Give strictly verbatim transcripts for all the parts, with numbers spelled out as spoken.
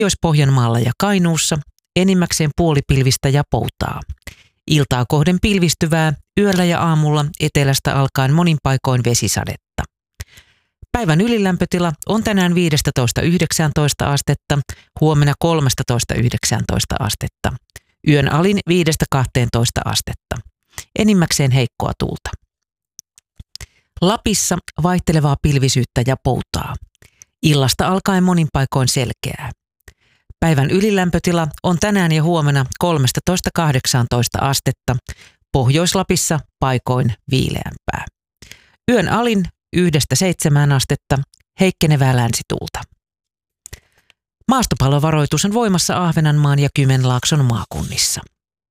Pohjois-Pohjanmaalla ja Kainuussa enimmäkseen puolipilvistä ja poutaa. Iltaa kohden pilvistyvää, yöllä ja aamulla etelästä alkaen monin paikoin vesisadetta. Päivän ylilämpötila on tänään viisitoista yhdeksäntoista astetta, huomenna kolmetoista yhdeksäntoista astetta. Yön alin viidestä kahteentoista astetta. Enimmäkseen heikkoa tuulta. Lapissa vaihtelevaa pilvisyyttä ja poutaa. Illasta alkaen monin paikoin selkeää. Päivän ylilämpötila on tänään ja huomenna kolmetoista kahdeksantoista astetta, Pohjois-Lapissa paikoin viileämpää. Yön alin yhdestä seitsemään astetta, heikkenevää länsituulta. Maastopallovaroitus on voimassa Ahvenanmaan ja Kymenlaakson maakunnissa.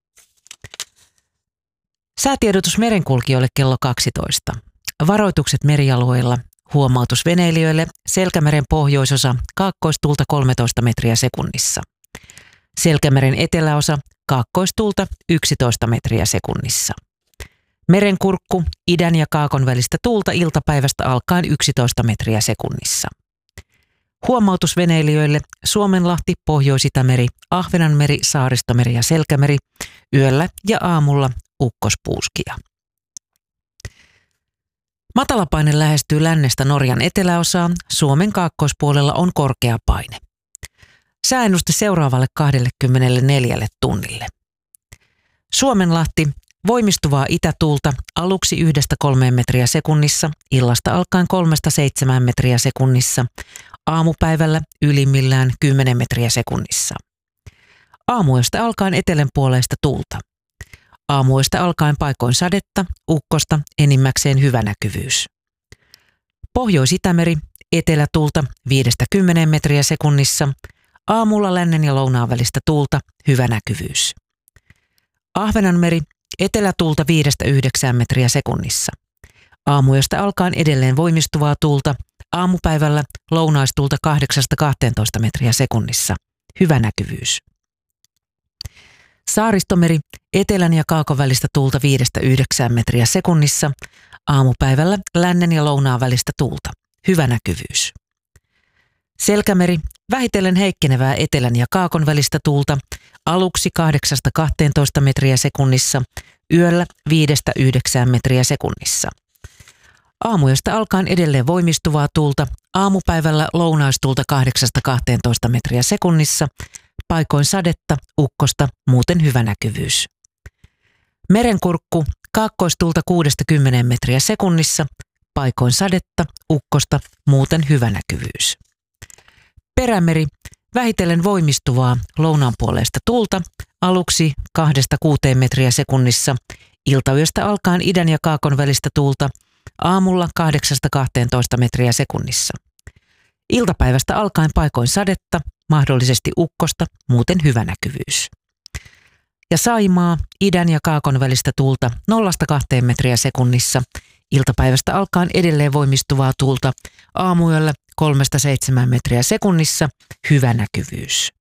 Säätiedotus merenkulkijoille kello kaksitoista. Varoitukset merialueilla. Huomautus veneilijöille, Selkämeren pohjoisosa, kaakkoistuulta kolmetoista metriä sekunnissa. Selkämeren eteläosa, kaakkoistuulta yksitoista metriä sekunnissa. Merenkurkku, idän ja kaakon välistä tuulta iltapäivästä alkaen yksitoista metriä sekunnissa. Huomautus veneilijöille, Suomenlahti, Pohjois-Itämeri, Ahvenanmeri, Saaristomeri ja Selkämeri, yöllä ja aamulla ukkospuuskia. Matalapaine lähestyy lännestä Norjan eteläosaan, Suomen kaakkoispuolella on korkea paine. Sääennuste seuraavalle kaksikymmentäneljä tunnille. Suomenlahti, voimistuvaa itätuulta aluksi yhdestä kolmeen metriä sekunnissa, illasta alkaen kolmesta seitsemään metriä sekunnissa, aamupäivällä ylimmillään kymmenen metriä sekunnissa. Aamuyöstä alkaen etelänpuoleista tuulta. Aamuista alkaen paikoin sadetta, ukkosta, enimmäkseen hyvä näkyvyys. Pohjois-Itämeri, etelätuulta viidestä kymmeneen metriä sekunnissa, aamulla lännen ja lounaan välistä tuulta, hyvä näkyvyys. Ahvenanmeri, etelätuulta viidestä yhdeksään metriä sekunnissa. Aamuyöstä alkaen edelleen voimistuvaa tuulta, aamupäivällä lounaistuulta kahdeksasta kahteentoista metriä sekunnissa, hyvä näkyvyys. Saaristomeri, etelän ja kaakon välistä tuulta viidestä yhdeksään metriä sekunnissa, aamupäivällä lännen ja lounaan välistä tuulta, hyvä näkyvyys. Selkämeri, vähitellen heikkenevää etelän ja kaakon välistä tuulta, aluksi kahdeksasta kahteentoista metriä sekunnissa, yöllä viidestä yhdeksään metriä sekunnissa. Aamuyöstä alkaen edelleen voimistuvaa tuulta, aamupäivällä lounaistuulta kahdeksasta kahteentoista metriä sekunnissa, paikoin sadetta, ukkosta, muuten hyvä näkyvyys. Merenkurkku, kaakkoistuulta kuudesta kymmeneen metriä sekunnissa, paikoin sadetta, ukkosta, muuten hyvä näkyvyys. Perämeri, vähitellen voimistuvaa lounaanpuoleista tuulta, aluksi kahdesta kuuteen metriä sekunnissa, iltayöstä alkaen idän ja kaakon välistä tuulta, aamulla kahdeksasta kahteentoista metriä sekunnissa. Iltapäivästä alkaen paikoin sadetta, mahdollisesti ukkosta, muuten hyvä näkyvyys. Ja Saimaa, idän ja kaakon välistä tuulta nollasta kahteen metriä sekunnissa, iltapäivästä alkaen edelleen voimistuvaa tuulta, aamuyöllä kolmesta seitsemään metriä sekunnissa, hyvä näkyvyys.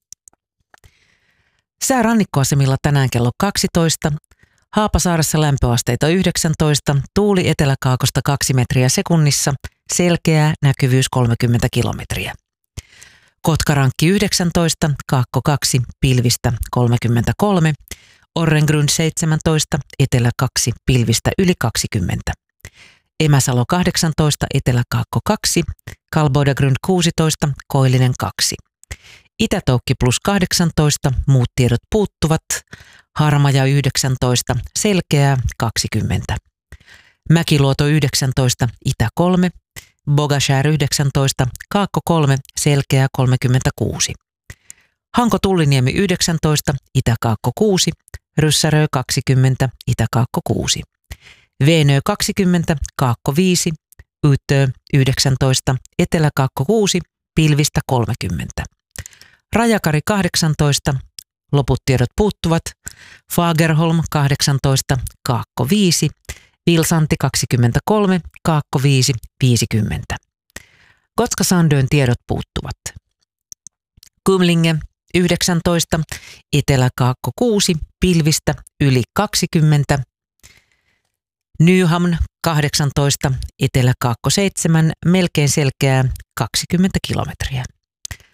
Sää rannikkoasemilla tänään kello kaksitoista, Haapasaaressa lämpöasteita yhdeksäntoista, tuuli eteläkaakosta kaksi metriä sekunnissa, selkeää, näkyvyys kolmekymmentä kilometriä. Kotkarankki yhdeksäntoista, Kaakko kaksi, pilvistä kolmekymmentäkolme, Orrengrund seitsemäntoista, Etelä kaksi, pilvistä yli kaksikymmentä. Emäsalo kahdeksantoista, Etelä-Kaakko kaksi, Kalboidagrund kuusitoista, Koillinen kaksi. Itätoukki plus kahdeksantoista, muut tiedot puuttuvat, Harmaja yhdeksäntoista, selkeää kaksikymmentä. Mäkiluoto yhdeksäntoista, Itä kolme, Bogashär yhdeksäntoista, Kaakko kolme, selkeää kolmekymmentäkuusi. Hanko Tulliniemi yhdeksäntoista, Itä-Kaakko kuusi, Ryssärö kaksikymmentä, Itä-Kaakko kuusi. Veenö kaksikymmentä, Kaakko viisi, Ytö yhdeksäntoista, Etelä-Kaakko kuusi, pilvistä kolmekymmentä. Rajakari kahdeksantoista, loput tiedot puuttuvat, Fagerholm kahdeksantoista, Kaakko viisi, Vilsanti kaksikymmentäkolme, Kaakko viisi, viisikymmentä. Gotska-Sandön tiedot puuttuvat. Kumlinge yhdeksäntoista, Etelä-Kaakko kuusi, pilvistä yli kaksikymmentä. Nyhamn kahdeksantoista, Etelä-Kaakko seitsemän, melkein selkeää kaksikymmentä kilometriä.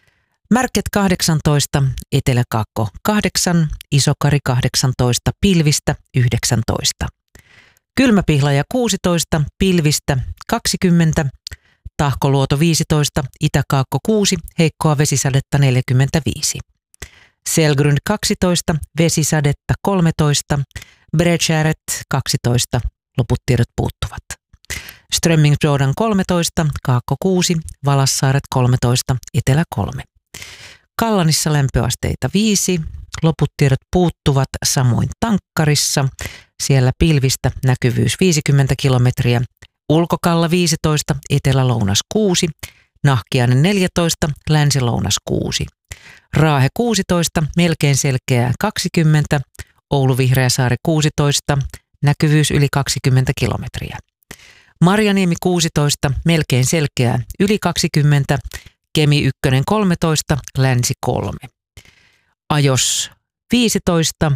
Märket kahdeksantoista, Etelä-Kaakko kahdeksan, Isokari kahdeksantoista, pilvistä yhdeksäntoista. Kylmäpihlaja kuusitoista, pilvistä kaksikymmentä, Tahkoluoto viisitoista, Itä-Kaakko kuusi, heikkoa vesisadetta neljäkymmentäviisi. Selgrund kaksitoista, vesisadetta kolmetoista, Bredkäret kaksitoista, loput tiedot puuttuvat. Strömmingsbrodan kolmetoista, Kaakko kuusi, Valassaaret kolmetoista, Etelä kolme. Kallanissa lämpöasteita viisi, loput tiedot puuttuvat, samoin Tankkarissa, siellä pilvistä näkyvyys viisikymmentä kilometriä, Ulkokalla viisitoista, Etelä-Lounas kuusi, Nahkiainen neljätoista, Länsi-Lounas kuusi. Raahe kuusitoista, melkein selkeää kaksikymmentä, Oulu-Vihreäsaari kuusitoista, näkyvyys yli kaksikymmentä kilometriä. Marjaniemi kuusitoista, melkein selkeää yli kaksikymmentä, Kemi yksi kolmetoista, Länsi kolme. Ajos viisitoista,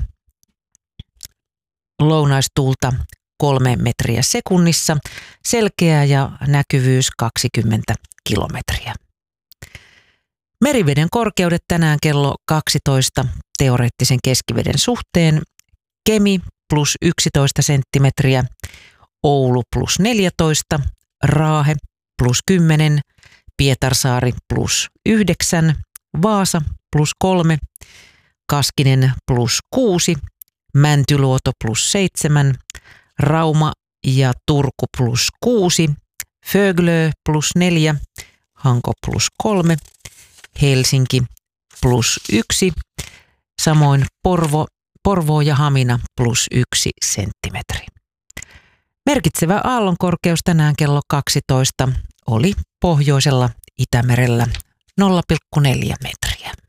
lounaistuulta kolme metriä sekunnissa, selkeää ja näkyvyys kaksikymmentä kilometriä. Meriveden korkeudet tänään kello kaksitoista teoreettisen keskiveden suhteen. Kemi plus yksitoista senttimetriä, Oulu plus neljätoista, Raahe plus kymmenen, Pietarsaari plus yhdeksän, Vaasa plus kolme, Kaskinen plus kuusi, Mäntyluoto plus seitsemän, Rauma ja Turku plus kuusi, Föglö plus neljä, Hanko plus kolme, Helsinki plus yksi, samoin Porvo, Porvoo ja Hamina plus yksi senttimetri. Merkitsevä aallonkorkeus tänään kello kaksitoista oli pohjoisella Itämerellä nolla pilkku neljä metriä.